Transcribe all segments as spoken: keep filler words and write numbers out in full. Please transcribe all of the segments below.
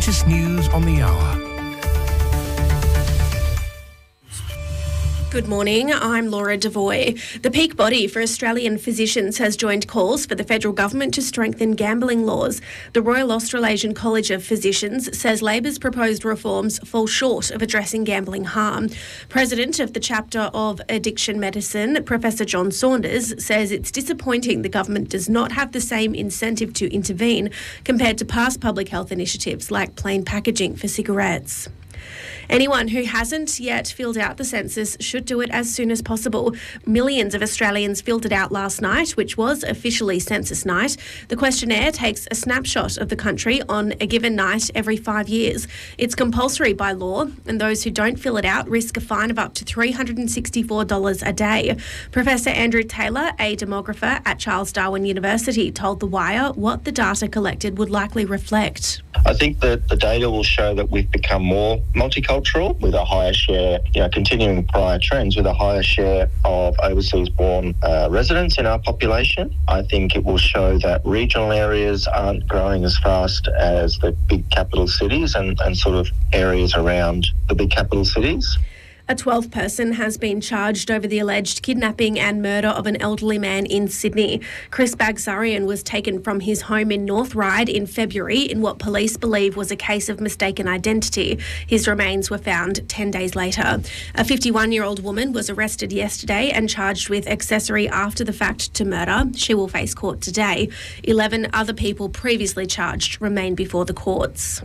latest news on the hour. Good morning, I'm Laura Devoy. The peak body for Australian physicians has joined calls for the federal government to strengthen gambling laws. The Royal Australasian College of Physicians says Labor's proposed reforms fall short of addressing gambling harm. President of the chapter of Addiction Medicine, Professor John Saunders, says it's disappointing the government does not have the same incentive to intervene compared to past public health initiatives like plain packaging for cigarettes. Anyone who hasn't yet filled out the census should do it as soon as possible. Millions of Australians filled it out last night, which was officially census night. The questionnaire takes a snapshot of the country on a given night every five years. It's compulsory by law, and those who don't fill it out risk a fine of up to three hundred sixty-four dollars a day. Professor Andrew Taylor, a demographer at Charles Darwin University, told The Wire what the data collected would likely reflect. I think that the data will show that we've become more multicultural with a higher share, you know, continuing prior trends with a higher share of overseas-born uh, residents in our population. I think it will show that regional areas aren't growing as fast as the big capital cities and, and sort of areas around the big capital cities. A twelfth person has been charged over the alleged kidnapping and murder of an elderly man in Sydney. Chris Bagsarian was taken from his home in North Ryde in February in what police believe was a case of mistaken identity. His remains were found ten days later. A fifty-one-year-old woman was arrested yesterday and charged with accessory after the fact to murder. She will face court today. Eleven other people previously charged remain before the courts.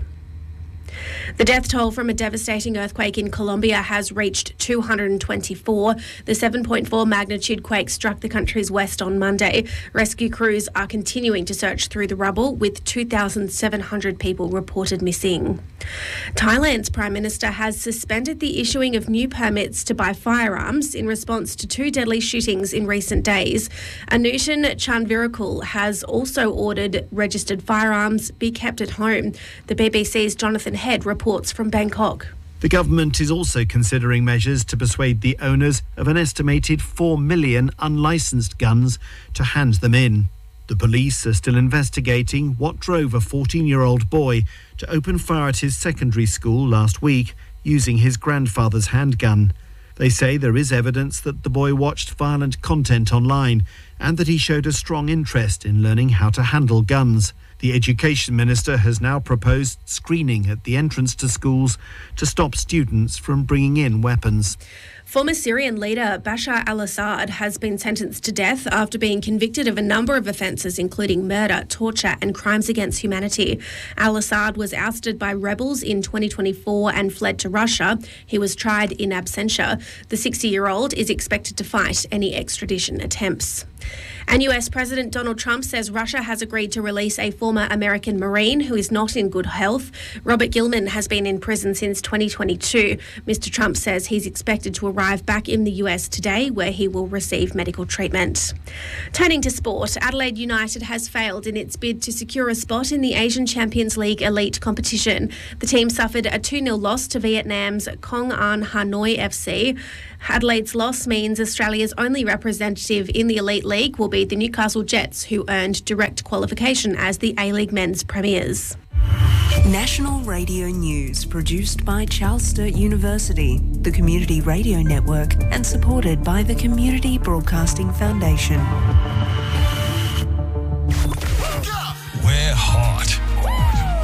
The death toll from a devastating earthquake in Colombia has reached two hundred twenty-four. The seven point four magnitude quake struck the country's west on Monday. Rescue crews are continuing to search through the rubble, with two thousand seven hundred people reported missing. Thailand's Prime Minister has suspended the issuing of new permits to buy firearms in response to two deadly shootings in recent days. Anushin Chanvirakul has also ordered registered firearms be kept at home. The B B C's Jonathan Head reports from Bangkok. The government is also considering measures to persuade the owners of an estimated four million unlicensed guns to hand them in. The police are still investigating what drove a fourteen-year-old boy to open fire at his secondary school last week using his grandfather's handgun. They say there is evidence that the boy watched violent content online and that he showed a strong interest in learning how to handle guns. The Education Minister has now proposed screening at the entrance to schools to stop students from bringing in weapons. Former Syrian leader Bashar al-Assad has been sentenced to death after being convicted of a number of offences, including murder, torture and crimes against humanity. Al-Assad was ousted by rebels in twenty twenty-four and fled to Russia. He was tried in absentia. The sixty-year-old is expected to fight any extradition attempts. And U S President Donald Trump says Russia has agreed to release a former American Marine who is not in good health. Robert Gilman has been in prison since twenty twenty-two. Mister Trump says he's expected to arrive back in the U S today, where he will receive medical treatment. Turning to sport, Adelaide United has failed in its bid to secure a spot in the Asian Champions League elite competition. The team suffered a two nil loss to Vietnam's Công An Hanoi F C. Adelaide's loss means Australia's only representative in the Elite League will be the Newcastle Jets, who earned direct qualification as the A-League men's premiers. National Radio News, produced by Charles Sturt University, the Community Radio Network, and supported by the Community Broadcasting Foundation.